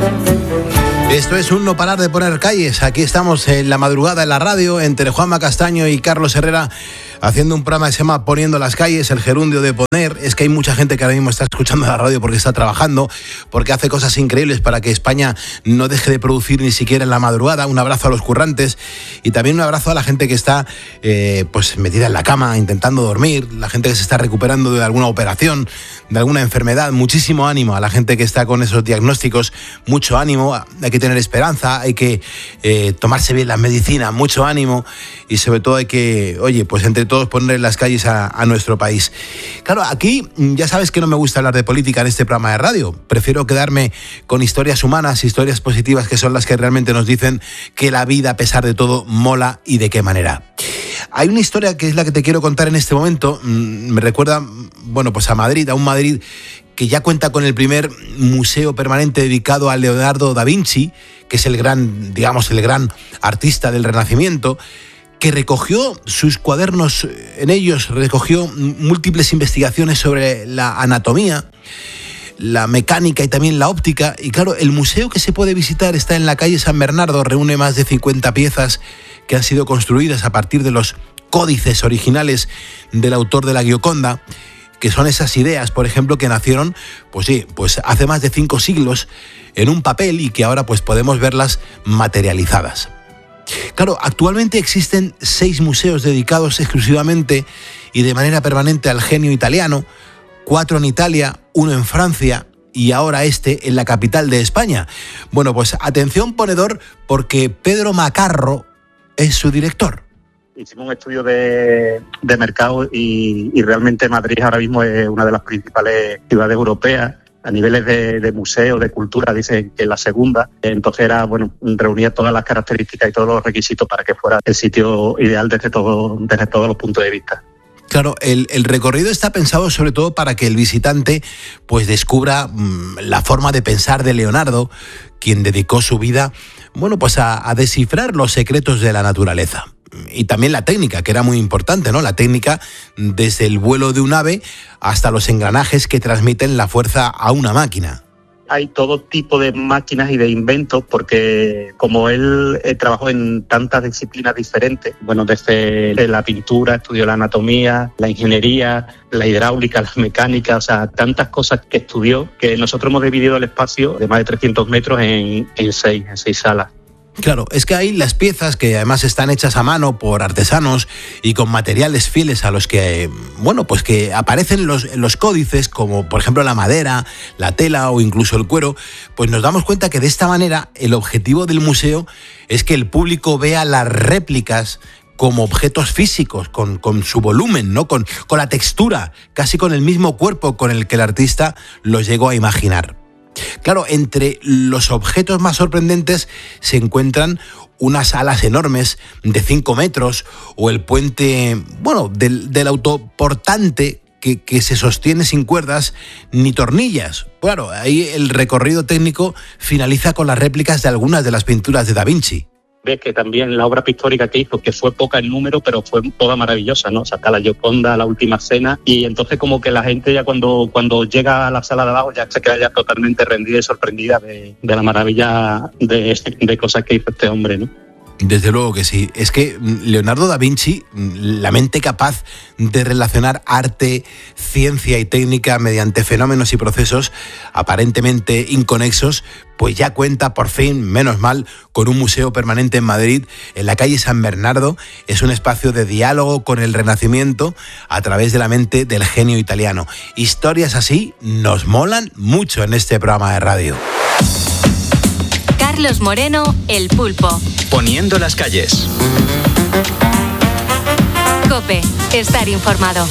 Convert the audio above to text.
Esto es un no parar de poner calles. Aquí estamos en la madrugada en la radio entre Juanma Castaño y Carlos Herrera haciendo un programa que se llama Poniendo las calles, el gerundio de poner. Es que hay mucha gente que ahora mismo está escuchando la radio porque está trabajando, porque hace cosas increíbles para que España no deje de producir ni siquiera en la madrugada. Un abrazo a los currantes y también un abrazo a la gente que está pues metida en la cama intentando dormir, la gente que se está recuperando de alguna operación, de alguna enfermedad. Muchísimo ánimo a la gente que está con esos diagnósticos, mucho ánimo. Hay que tener esperanza, hay que tomarse bien las medicinas, mucho ánimo y sobre todo hay que, oye, pues entre todos poner en las calles a nuestro país. Claro, aquí ya sabes que no me gusta hablar de política en este programa de radio. Prefiero quedarme con historias humanas, historias positivas que son las que realmente nos dicen que la vida, a pesar de todo, mola y de qué manera. Hay una historia que es la que te quiero contar en este momento. Me recuerda, bueno, pues a Madrid, a un Madrid que ya cuenta con el primer museo permanente dedicado a Leonardo da Vinci, que es el gran, digamos, el gran artista del Renacimiento, que recogió sus cuadernos, en ellos recogió múltiples investigaciones sobre la anatomía, la mecánica y también la óptica. Y claro, el museo que se puede visitar está en la calle San Bernardo, reúne más de 50 piezas que han sido construidas a partir de los códices originales del autor de la Gioconda, que son esas ideas, por ejemplo, que nacieron, pues sí, pues hace más de 5 siglos en un papel y que ahora pues podemos verlas materializadas. Claro, actualmente existen 6 museos dedicados exclusivamente y de manera permanente al genio italiano, 4 en Italia, 1 en Francia y ahora este en la capital de España. Bueno, pues atención ponedor, porque Pedro Macarro es su director. Hicimos un estudio de mercado y realmente Madrid ahora mismo es una de las principales ciudades europeas a niveles de museo, de cultura, dicen que es la segunda. Entonces era, bueno, reunía todas las características y todos los requisitos para que fuera el sitio ideal desde todos los puntos de vista. Claro, el recorrido está pensado sobre todo para que el visitante pues descubra la forma de pensar de Leonardo, quien dedicó su vida, bueno, pues a descifrar los secretos de la naturaleza. Y también la técnica, que era muy importante, ¿no? La técnica desde el vuelo de un ave hasta los engranajes que transmiten la fuerza a una máquina. Hay todo tipo de máquinas y de inventos porque como él trabajó en tantas disciplinas diferentes, bueno, desde la pintura, estudió la anatomía, la ingeniería, la hidráulica, la mecánica, o sea, tantas cosas que estudió que nosotros hemos dividido el espacio de más de 300 metros en seis salas. Claro, es que hay las piezas que además están hechas a mano por artesanos y con materiales fieles a los que, bueno, pues que aparecen los códices, como por ejemplo la madera, la tela o incluso el cuero. Pues nos damos cuenta que de esta manera el objetivo del museo es que el público vea las réplicas como objetos físicos, con su volumen, ¿no? Con la textura, casi con el mismo cuerpo con el que el artista los llegó a imaginar. Claro, entre los objetos más sorprendentes se encuentran unas alas enormes de 5 metros o el puente, bueno, del autoportante que se sostiene sin cuerdas ni tornillas. Claro, ahí el recorrido técnico finaliza con las réplicas de algunas de las pinturas de Da Vinci. Ves que también la obra pictórica que hizo, que fue poca en número, pero fue toda maravillosa, ¿no? O sea, está la Gioconda, la Última Cena, y entonces como que la gente ya cuando llega a la sala de abajo ya se queda ya totalmente rendida y sorprendida de la maravilla de cosas que hizo este hombre, ¿no? Desde luego que sí. Es que Leonardo da Vinci, la mente capaz de relacionar arte, ciencia y técnica mediante fenómenos y procesos aparentemente inconexos, pues ya cuenta por fin, menos mal, con un museo permanente en Madrid, en la calle San Bernardo. Es un espacio de diálogo con el Renacimiento a través de la mente del genio italiano. Historias así nos molan mucho en este programa de radio. Carlos Moreno, El Pulpo. Poniendo las calles. COPE, estar informado.